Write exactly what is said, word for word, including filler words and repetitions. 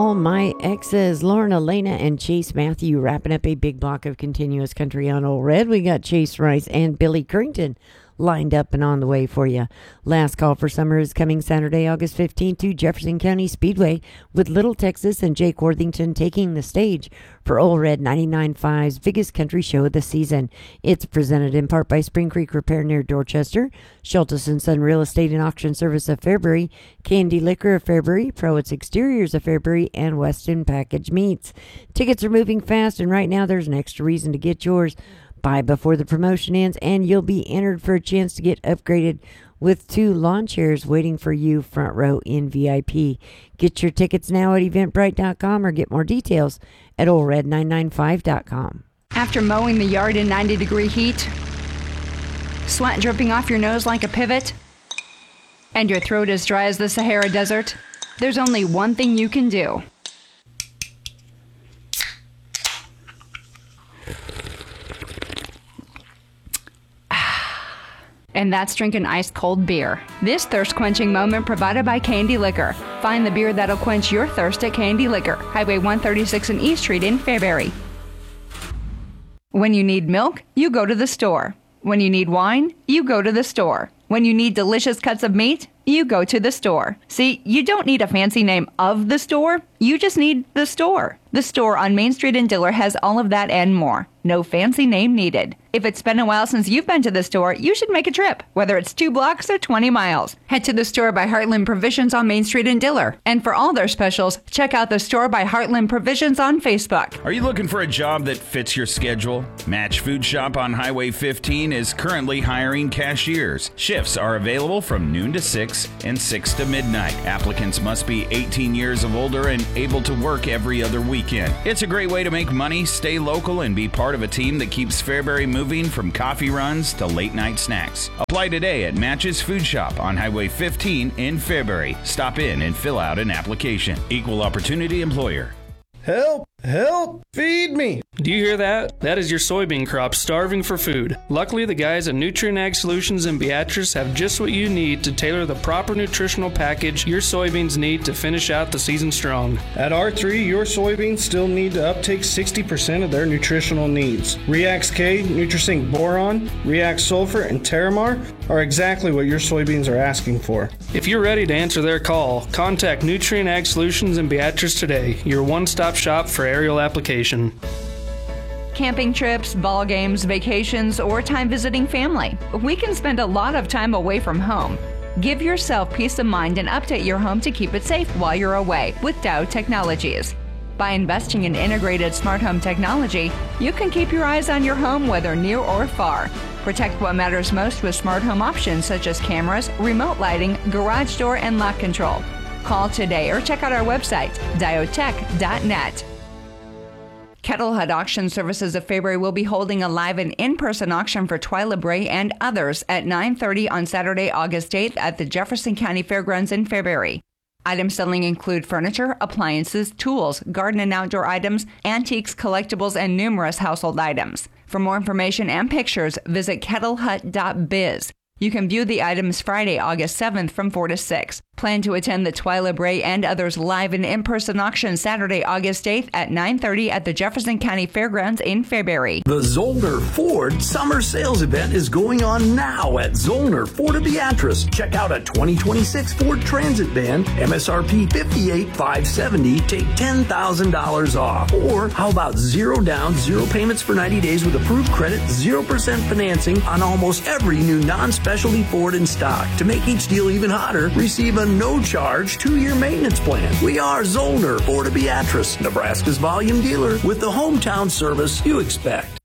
All My Exes, Lauren Elena and Chase Matthew wrapping up a big block of continuous country on Old Red. We got Chase Rice and Billy Currington lined up and on the way for you. Last Call for Summer is coming Saturday, August fifteenth to Jefferson County Speedway with Little Texas and Jake Worthington taking the stage for Old Red ninety-nine point five's biggest country show of the season. It's presented in part by Spring Creek Repair near Dorchester, Sheltis and Son Real Estate and Auction Service of Fairbury, Candy Liquor of Fairbury, Proets Exteriors of Fairbury, and Weston Package Meats. Tickets are moving fast, and right now there's an extra reason to get yours. Buy before the promotion ends, and you'll be entered for a chance to get upgraded with two lawn chairs waiting for you front row in V I P. Get your tickets now at eventbrite dot com or get more details at old red nine nine five dot com. After mowing the yard in ninety degree heat, sweat dripping off your nose like a pivot, and your throat as dry as the Sahara Desert, there's only one thing you can do. And that's drinking ice-cold beer. This thirst-quenching moment provided by Candy Liquor. Find the beer that'll quench your thirst at Candy Liquor, Highway one thirty-six and East Street in Fairbury. When you need milk, you go to the store. When you need wine, you go to the store. When you need delicious cuts of meat, you go to the store. See, you don't need a fancy name of the store. You just need the store. The store on Main Street in Diller has all of that and more. No fancy name needed. If it's been a while since you've been to the store, you should make a trip, whether it's two blocks or twenty miles. Head to the Store by Heartland Provisions on Main Street in Diller. And for all their specials, check out the Store by Heartland Provisions on Facebook. Are you looking for a job that fits your schedule? Match Food Shop on Highway fifteen is currently hiring cashiers. Shifts are available from noon to six and six to midnight. Applicants must be eighteen years of older and able to work every other weekend. It's a great way to make money, stay local, and be part of a team that keeps Fairbury moving from coffee runs to late night snacks. Apply today at Match's Food Shop on Highway fifteen in Fairbury. Stop in and fill out an application. Equal Opportunity Employer. Help! Help! Feed me! Do you hear that? That is your soybean crop starving for food. Luckily, the guys at Nutrien Ag Solutions in Beatrice have just what you need to tailor the proper nutritional package your soybeans need to finish out the season strong. At R three, your soybeans still need to uptake sixty percent of their nutritional needs. Reax K, Nutrisync Boron, Reax Sulfur, and Terramar are exactly what your soybeans are asking for. If you're ready to answer their call, contact Nutrien Ag Solutions in Beatrice today, your one-stop shop for aerial application. Camping trips, ball games, vacations, or time visiting family. We can spend a lot of time away from home. Give yourself peace of mind and update your home to keep it safe while you're away with Dow Technologies. By investing in integrated smart home technology, you can keep your eyes on your home whether near or far. Protect what matters most with smart home options such as cameras, remote lighting, garage door, and lock control. Call today or check out our website, diotech dot net. Kettle Hut Auction Services of Fairbury will be holding a live and in-person auction for Twyla Bray and others at nine thirty on Saturday, August eighth at the Jefferson County Fairgrounds in Fairbury. Items selling include furniture, appliances, tools, garden and outdoor items, antiques, collectibles, and numerous household items. For more information and pictures, visit kettle hut dot biz. You can view the items Friday, August seventh from four to six. Plan to attend the Twyla Bray and others live and in-person auction Saturday, August eighth at nine thirty at the Jefferson County Fairgrounds in Fairbury. The Zollner Ford Summer Sales Event is going on now at Zollner Ford of Beatrice. Check out a twenty twenty-six Ford Transit van, M S R P fifty-eight thousand five hundred seventy dollars, take ten thousand dollars off. Or how about zero down, zero payments for ninety days with approved credit, zero percent financing on almost every new non-specialty Ford in stock. To make each deal even hotter, receive a no-charge two-year maintenance plan. We are Zollner Ford of Beatrice, Nebraska's volume dealer with the hometown service you expect.